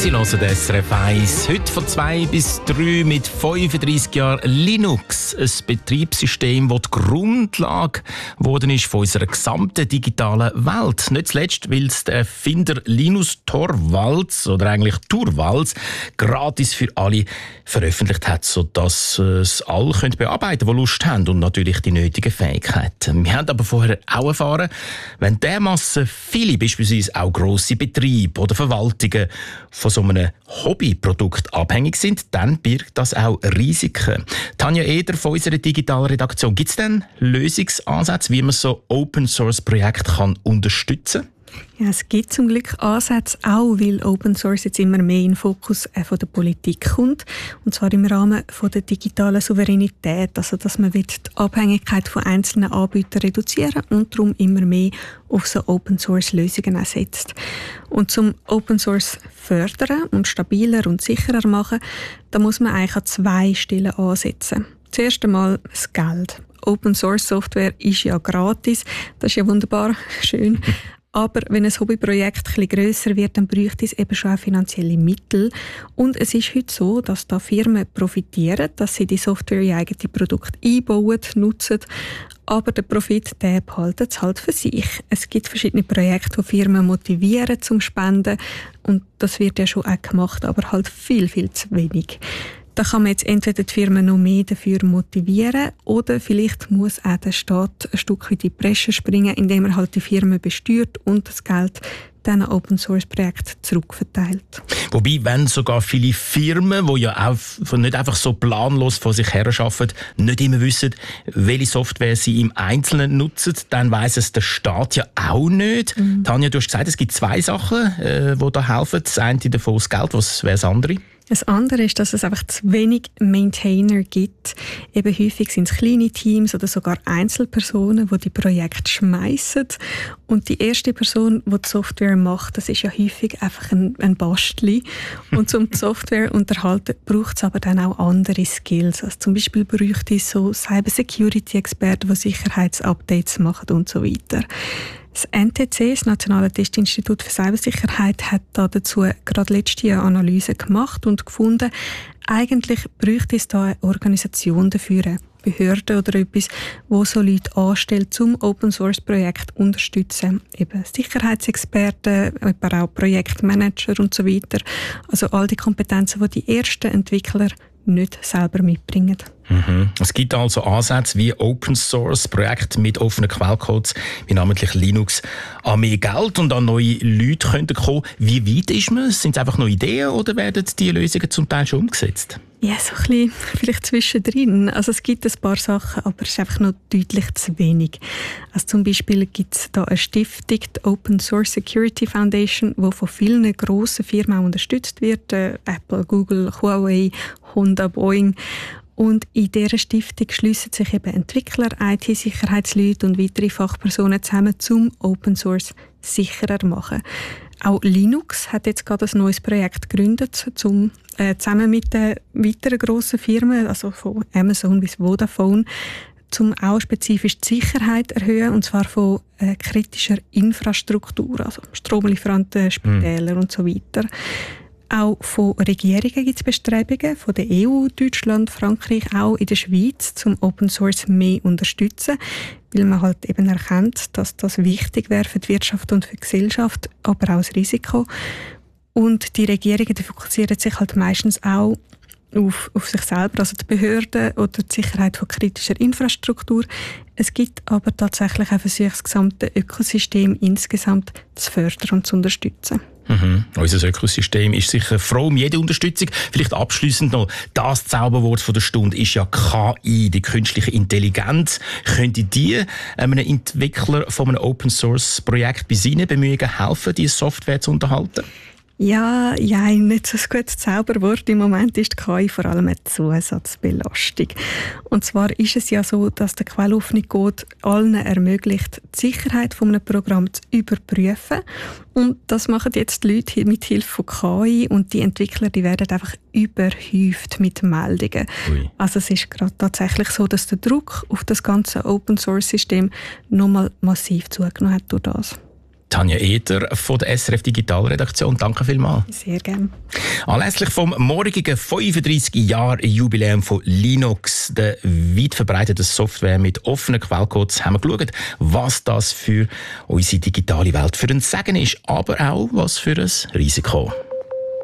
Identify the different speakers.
Speaker 1: Sie hören SRF 1. Heute von 2 bis 3 mit 35 Jahren Linux. Ein Betriebssystem, das die Grundlage geworden ist von unserer gesamten digitalen Welt. Nicht zuletzt, weil es der Erfinder Linus Torvalds, oder eigentlich Torvalds, gratis für alle veröffentlicht hat, sodass es alle bearbeiten können, die Lust haben und natürlich die nötigen Fähigkeiten. Wir haben aber vorher auch erfahren, wenn dermassen viele, beispielsweise auch grosse Betriebe oder Verwaltungen, von so einem Hobbyprodukt abhängig sind, dann birgt das auch Risiken. Tanja Eder von unserer digitalen Redaktion. Gibt es denn Lösungsansätze, wie man so Open-Source-Projekte unterstützen kann?
Speaker 2: Ja, es gibt zum Glück Ansätze, auch weil Open Source jetzt immer mehr in den Fokus von der Politik kommt. Und zwar im Rahmen von der digitalen Souveränität, also dass man die Abhängigkeit von einzelnen Anbietern reduzieren und darum immer mehr auf so Open Source Lösungen setzt. Und zum Open Source fördern und stabiler und sicherer machen, da muss man eigentlich an 2 Stellen ansetzen. Zuerst einmal das Geld. Open Source Software ist ja gratis, das ist ja wunderbar, schön. Aber wenn ein Hobbyprojekt etwas grösser wird, dann bräuchte es eben schon auch finanzielle Mittel. Und es ist heute so, dass da Firmen profitieren, dass sie die Software in eigene Produkte einbauen, nutzen. Aber der Profit, der behalten sie halt für sich. Es gibt verschiedene Projekte, die Firmen motivieren zum Spenden. Und das wird ja schon auch gemacht, aber halt viel, viel zu wenig. Da kann man jetzt entweder die Firmen noch mehr dafür motivieren oder vielleicht muss auch der Staat ein Stück in die Bresche springen, indem er halt die Firmen besteuert und das Geld diesen Open-Source-Projekten zurückverteilt.
Speaker 1: Wobei, wenn sogar viele Firmen, die ja auch nicht einfach so planlos vor sich her arbeiten, nicht immer wissen, welche Software sie im Einzelnen nutzen, dann weiss es der Staat ja auch nicht. Tanja, du hast gesagt, es gibt 2 Sachen, die da helfen. Das eine davon das Geld, was wäre das andere?
Speaker 2: Das andere ist, dass es einfach zu wenig Maintainer gibt. Eben häufig sind es kleine Teams oder sogar Einzelpersonen, die Projekte schmeißen. Und die erste Person, die die Software macht, das ist ja häufig einfach ein Bastli. Und um die Software zu unterhalten, braucht es aber dann auch andere Skills. Also zum Beispiel bräuchte es so Cyber-Security-Experten, die Sicherheitsupdates machen und so weiter. Das NTC, das Nationale Testinstitut für Cybersicherheit, hat dazu gerade letztes Jahr eine Analyse gemacht und gefunden, eigentlich bräuchte es da eine Organisation dafür, eine Behörde oder etwas, wo so Leute anstellt, zum Open-Source-Projekt zu unterstützen. Eben Sicherheitsexperten, aber auch Projektmanager und so weiter. Also all die Kompetenzen, die die ersten Entwickler nicht selber mitbringen.
Speaker 1: Es gibt also Ansätze wie Open-Source-Projekte mit offenen Quellcodes, wie namentlich Linux, an mehr Geld und an neue Leute könnten kommen. Wie weit ist man? Sind es einfach nur Ideen oder werden die Lösungen zum Teil schon umgesetzt?
Speaker 2: Ja, so ein bisschen vielleicht zwischendrin. Also es gibt ein paar Sachen, aber es ist einfach noch deutlich zu wenig. Also zum Beispiel gibt es da eine Stiftung, die Open Source Security Foundation, die von vielen grossen Firmen auch unterstützt wird. Apple, Google, Huawei, Honda, Boeing. Und in dieser Stiftung schliessen sich eben Entwickler, IT-Sicherheitsleute und weitere Fachpersonen zusammen, um Open Source sicherer zu machen. Auch Linux hat jetzt gerade ein neues Projekt gegründet, zusammen mit den weiteren grossen Firmen, also von Amazon bis Vodafone, um auch spezifisch die Sicherheit zu erhöhen, und zwar von kritischer Infrastruktur, also Stromlieferanten, Spitäler und so weiter. Auch von Regierungen gibt es Bestrebungen, von der EU, Deutschland, Frankreich, auch in der Schweiz, zum Open Source mehr unterstützen, weil man halt eben erkennt, dass das wichtig wäre für die Wirtschaft und für die Gesellschaft, aber auch das Risiko. Und die Regierungen, die fokussieren sich halt meistens auch auf sich selber, also die Behörden oder die Sicherheit von kritischer Infrastruktur. Es gibt aber tatsächlich auch Versuche, das gesamte Ökosystem insgesamt zu fördern und zu unterstützen.
Speaker 1: Unser Ökosystem ist sicher froh um jede Unterstützung. Vielleicht abschliessend noch, das Zauberwort von der Stunde ist ja KI, die künstliche Intelligenz. Könnte die einem Entwickler von einem Open-Source-Projekt bei seinen Bemühungen helfen, diese Software zu unterhalten?
Speaker 2: Ja, nicht so ein gutes Zauberwort. Im Moment ist die KI vor allem eine Zusatzbelastung. Und zwar ist es ja so, dass der quelloffene Code allen ermöglicht, die Sicherheit von einem Programm zu überprüfen. Und das machen jetzt die Leute mit Hilfe von KI, und die Entwickler, die werden einfach überhäuft mit Meldungen. Ui. Also es ist gerade tatsächlich so, dass der Druck auf das ganze Open-Source-System nochmal massiv zugenommen hat durch das.
Speaker 1: Tanja Eder von der SRF Digitalredaktion. Danke vielmals.
Speaker 2: Sehr gerne.
Speaker 1: Anlässlich vom morgigen 35-Jahr-Jubiläum von Linux, der weit verbreiteten Software mit offenen Quellcodes, haben wir geschaut, was das für unsere digitale Welt für ein Segen ist, aber auch was für ein Risiko.